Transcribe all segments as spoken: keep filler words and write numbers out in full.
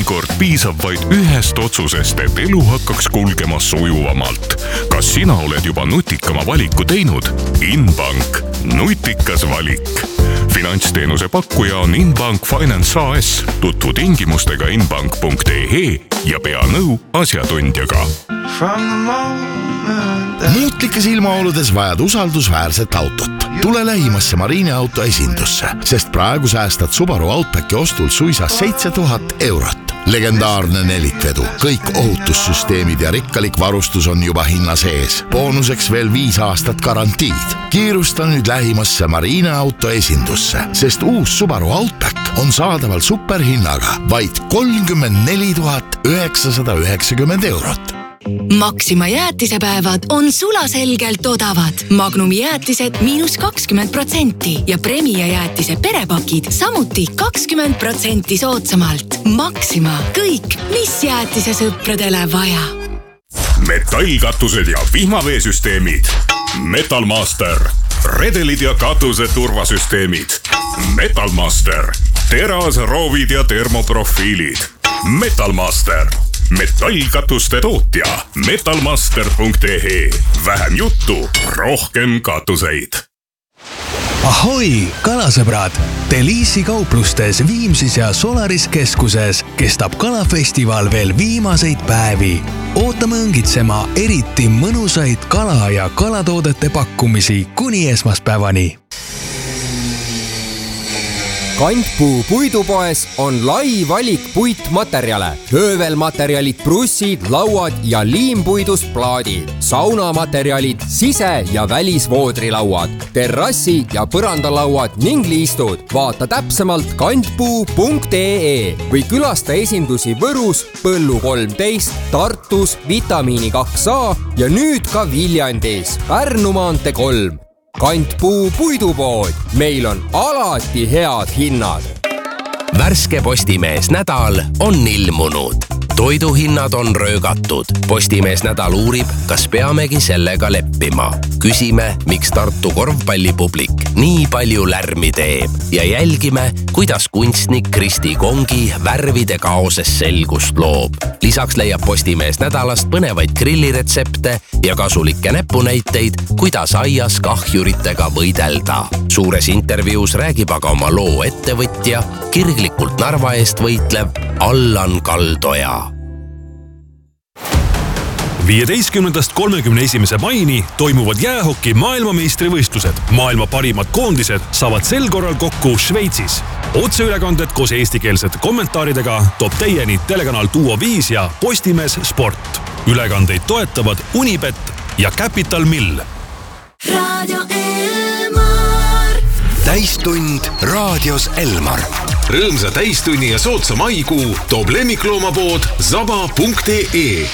Mõnikord piisab vaid ühest otsusest, et elu hakkaks kulgema sujuvamalt. Kas sina oled juba nutikama valiku teinud? Inbank. Nutikas valik. Finantsteenuse pakkuja on Inbank Finance A S. Tutvu tingimustega inbank punkt e e ja pea nõu asjatundjaga. Muutlikes ilmaoludes vajad usaldusväärset autot. Tule lähimasse Marine auto esindusse, sest praegu säästad Subaru Outbacki ostul suisa seitse tuhat eurot. Legendaarne nelikvedu, kõik ohutussüsteemid ja rikkalik varustus on juba hinna sees. Boonuseks veel viis aastat garantiid. Kiirusta nüüd lähimasse Marine auto esindusse, sest uus Subaru Outback on saadaval superhinnaga vaid kolmkümmend neli tuhat üheksasada üheksakümmend eurot. Maxima jäätisepäevad on sulaselgelt odavad. Magnumi jäätised miinus kakskümmend protsenti ja Premia jäätise perepakid samuti kakskümmend protsenti soodsamalt. Maxima. Kõik, mis jäätise sõpradele vaja. Metallkatused ja vihmaveesüsteemid. Metalmaster. Redelid ja katuse turvasüsteemid. Metalmaster. Teras, roovid ja termoprofiilid. Metalmaster. Metallkatuste tootja metalmaster punkt e e. Vähem juttu, rohkem katuseid. Ahoi, kalasõbrad! Deliisi kauplustes Viimsis ja Solaris keskuses kestab kalafestival veel viimaseid päevi. Ootame õngitsema eriti mõnusaid kala- ja kalatoodete pakkumisi kuni esmaspäevani. Kantpuu puidupoes on lai valik puitmaterjale. Höövelmaterjalid, brussid, lauad ja liimpuidus plaadid. Saunamaterjalid, sise- ja välisvoodrilauad, terrassi- ja põrandalauad ning liistud. Vaata täpsemalt kantpuu punkt e e või külasta esindusi Võrus, Põllu kolmteist, Tartus, Vitamiini kaks A ja nüüd ka Viljandis, Pärnu maantee kolm. Kantpuu puidupood. Meil on alati head hinnad. Värske Postimees nädal on ilmunud. Toiduhinnad on röögatud. Postimees nädal uurib, kas peamegi sellega leppima. Küsime, miks Tartu korvpallipublik nii palju lärmi teeb ja jälgime, kuidas kunstnik Kristi Kongi värvide kaoses selgust loob. Lisaks leiab Postimees nädalast põnevaid grilliretsepte ja kasulikke näpunäiteid, kuidas aias kahjuritega võidelda. Suures intervjuus räägib aga oma loo ettevõtja, kirglikult Narva eest võitlev Allan Kaldoja. viieteistkümnendast kolmekümne esimese maini toimuvad jäähoki maailmameistrivõistlused. Maailma parimad koondised saavad sel korral kokku Šveitsis. Otseülekanded koos eestikeelsete kommentaaridega toob teieni telekanal Duo viis ja Postimees Sport. Ülekandeid toetavad Unibet ja Capital Mill. Radio Elmar. Täistund raadios Elmar. Rõõmsa täistunni ja soodsa maikuu toob lemmikloomapood zaba punkt e e.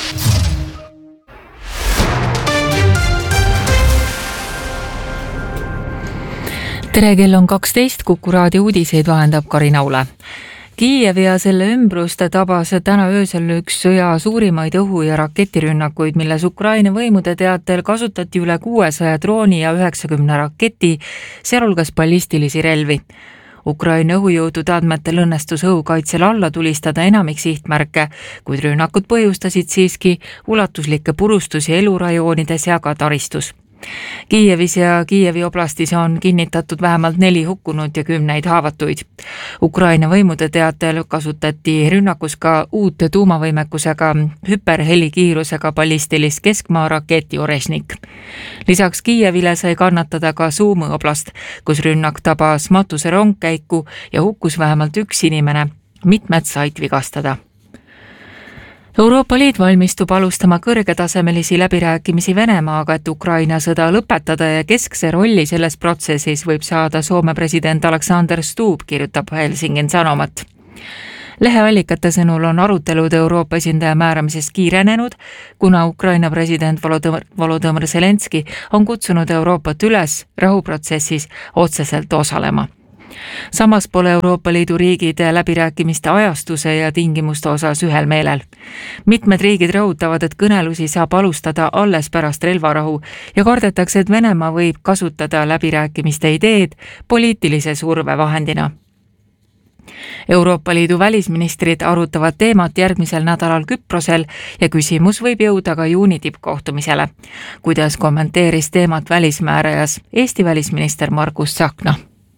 Tere, kell on kaksteist, Kuku raadio uudiseid vahendab Karin Aule. Kiievi ja selle ümbrust tabas täna öösel üks sõja suurimaid õhu- ja raketirünnakuid, milles Ukraina võimude teatel kasutati üle kuuesaja drooni ja üheksakümne raketi, sealhulgas ballistilisi relvi. Ukraina õhujõudude andmetel õnnestus õhukaitsel alla tulistada enamik sihtmärke, kuid rünnakud põhjustasid siiski ulatuslikke purustusi elurajoonides ja ka taristus. Kiievis ja Kiievi oblastis on kinnitatud vähemalt neli hukkunud ja kümneid haavatuid. Ukraina võimude teatel kasutati rünnakus ka uut tuumavõimekusega hüperhelikiirusega ballistilist keskmaa raketi Oresnik. Lisaks Kiievile sai kannatada ka Suumi oblast, kus rünnak tabas matuse rongkäiku ja hukkus vähemalt üks inimene. Mitmed said vigastada. Euroopa Liit valmistub alustama kõrgetasemelisi läbirääkimisi Venemaaga, et Ukraina sõda lõpetada ja keskse rolli selles protsessis võib saada Soome president Alexander Stubb, kirjutab Helsingin Sanomat. Leheallikate sõnul on arutelud Euroopa esindaja määramisest kiirenenud, kuna Ukraina president Volodõmõr, Volodõmõr Zelenski on kutsunud Euroopat üles rahuprotsessis otseselt osalema. Samas pole Euroopa Liidu riigid läbirääkimiste ajastuse ja tingimuste osas ühel meelel. Mitmed riigid rõhutavad, et kõnelusi saab alustada alles pärast relvarahu ja kardetakse, et Venemaa võib kasutada läbirääkimiste ideed poliitilise surve vahendina. Euroopa Liidu välisministrid arutavad teemat järgmisel nädalal Küprosel ja küsimus võib jõuda ka juuni tippkohtumisele. Kuidas kommenteeris teemat välismäärajas Eesti välisminister Margus Tsahkna?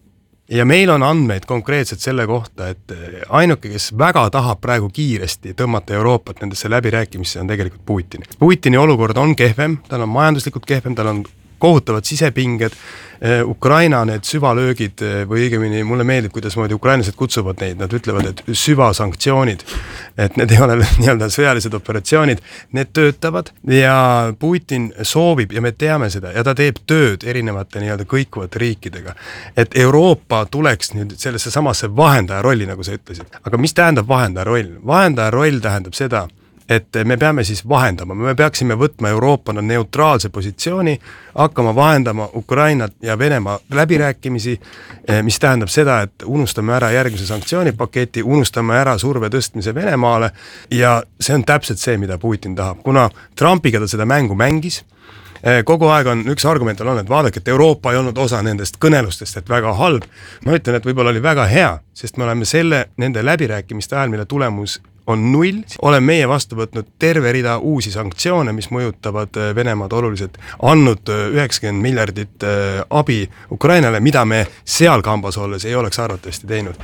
Ja meil on andmeid konkreetselt selle kohta, et ainuke, kes väga tahab praegu kiiresti tõmmata Euroopat nendesse läbirääkimisse, on tegelikult Putin. Putini olukord on kehvem, tal on majanduslikult kehvem, tal on kohutavad sisepinged, Ukraina need süvalöögid või õigemini mulle meeldib, kuidas moodi ukrainlased kutsuvad neid, nad ütlevad, et süvasanktsioonid, et need ei ole nii-öelda sõjalised operatsioonid, need töötavad ja Putin soovib ja me teame seda ja ta teeb tööd erinevate nii-öelda kõikuvate riikidega, et Euroopa tuleks nüüd sellesse samasse vahendaja rolli, nagu sa ütlesid. Aga mis tähendab vahendaja roll? Vahendaja roll tähendab seda, et me peame siis vahendama, me peaksime võtma Euroopana neutraalse positsiooni, hakkama vahendama Ukrainat ja Venemaa läbirääkimisi, mis tähendab seda, et unustame ära järgmise sanktsioonipaketi, unustame ära surve tõstmise Venemaale ja see on täpselt see, mida Putin tahab. Kuna Trumpiga ta seda mängu mängis, kogu aeg on üks argument on olnud, et vaadake, et Euroopa ei olnud osa nendest kõnelustest, et väga halb. Ma ütlen, et võib-olla oli väga hea, sest me oleme selle nende läbirääkimiste ajal, mille tulemus on null, olen meie vastu võtnud terve rida uusi sanktsioone, mis mõjutavad Venemaad oluliselt, andnud üheksakümmend miljardit abi Ukrainale, mida me seal kambas olles ei oleks arvatavasti teinud.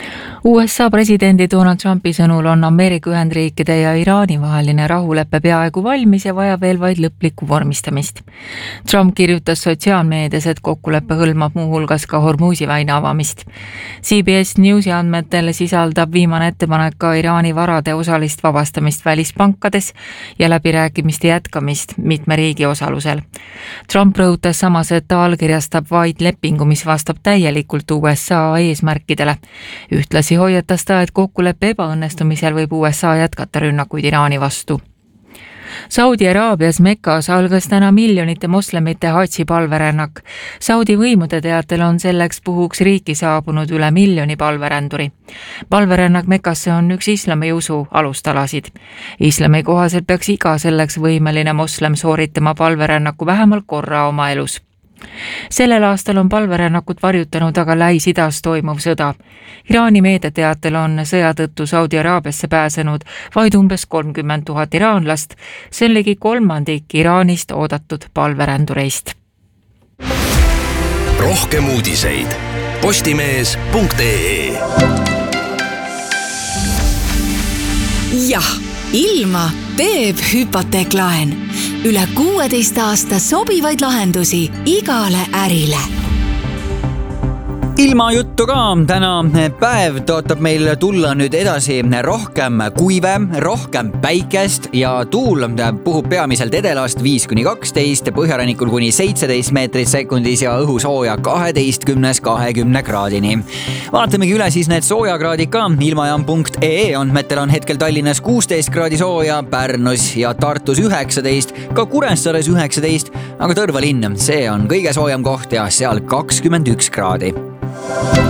U S A presidendi Donald Trumpi sõnul on Ameerika Ühendriikide ja Iraani vaheline rahuleppe peaaegu valmis ja vaja veel vaid lõplikku vormistamist. Trump kirjutas sotsiaalmeedias, et kokkuleppe hõlmab muuhulgas ka Hormuzi väina avamist. C B S Newsi andmetel sisaldab viimane ettepanek ka Iraani varade osalist vabastamist välispankades ja läbirääkimiste jätkamist mitme riigi osalusel. Trump rõhutas samas, et ta allkirjastab vaid lepingu, mis vastab täielikult U S A eesmärkidele. Ühtlasi hoiatas ta, et kokkuleppe ebaõnnestumisel võib U S A jätkata rünnakuid Iraani vastu. Saudi Araabias Mekas algas täna miljonite moslemite hadži palverännak. Saudi võimude teatel on selleks puhuks riiki saabunud üle miljoni palveränduri. Palverännak Mekasse on üks islami usu alustalasid. Islami kohaselt peaks iga selleks võimeline moslem sooritama palverännaku vähemalt korra oma elus. Sellel aastal on palverännakut varjutanud aga Lähis-Idas toimuv sõda. Iraani meediateatel on sõja tõttu Saudi Araabiasse pääsenud vaid umbes kolmkümmend tuhat iraanlast, see on ligi kolmandik Iraanist oodatud palverändureist. Rohkem uudiseid postimees punkt ee. Jah, ilma teeb hüpoteeklaen. Üle kuueteist aasta sobivaid lahendusi igale ärile. Ilma juttu ka, täna päev tootab meil tulla nüüd edasi rohkem kuive, rohkem päikest ja tuul puhub peamiselt edelast viis kuni kaksteist, põhjarannikul kuni seitseteist meetrit sekundis ja õhusooja kaheteistkümnest kahekümne kraadini. Vaatamegi üle siis need soojakraadid ka. Ilmajaam punkt ee andmetel on hetkel Tallinnas kuusteist kraadi sooja, Pärnus ja Tartus üheksateist, ka Kuressaares üheksateist, aga Tõrva linn, see on kõige soojem koht ja seal kakskümmend üks kraadi.